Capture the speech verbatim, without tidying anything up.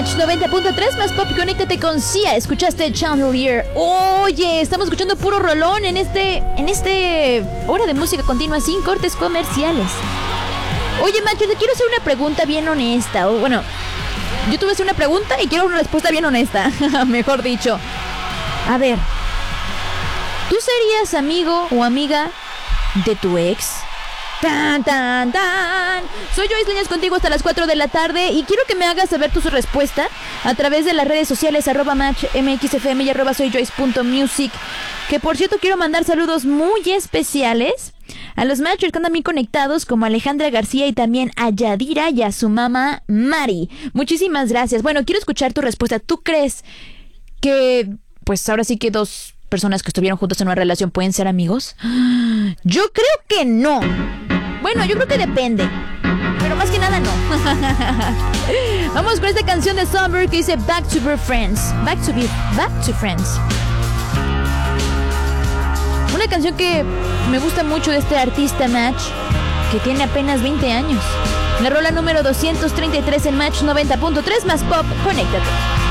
Match noventa punto tres más pop, conéctate con Sia. Escuchaste Chandelier. Oye, estamos escuchando puro rolón en este en este hora de música continua sin cortes comerciales. Oye, Macho, te quiero hacer una pregunta bien honesta. O bueno, yo tuve una pregunta y quiero una respuesta bien honesta. Mejor dicho. A ver, ¿tú serías amigo o amiga de tu ex? Tan, tan, tan. Soy Joyce Líneas contigo hasta las cuatro de la tarde y quiero que me hagas saber tu respuesta a través de las redes sociales arroba match mxfm y arroba soyjoyce.music. Que por cierto quiero mandar saludos muy especiales a los matchers que andan bien conectados, como Alejandra García y también a Yadira y a su mamá Mari. Muchísimas gracias. Bueno, quiero escuchar tu respuesta. ¿Tú crees que, pues ahora sí que dos personas que estuvieron juntos en una relación pueden ser amigos? Yo creo que no. Bueno, yo creo que depende, pero más que nada no. Vamos con esta canción de Summer que dice Back to Be Friends. Back to be Back to Friends. Una canción que me gusta mucho de este artista Match, que tiene apenas veinte años. La rola número doscientos treinta y tres en Match noventa punto tres más pop. Conéctate.